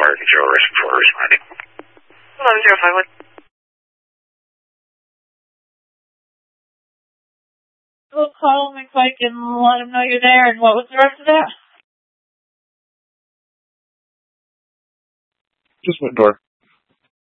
Fire Control, Rescue 4 responding. Hello, 051. We'll call McPike and let him know you're there, and what was the rest of that? Just went door.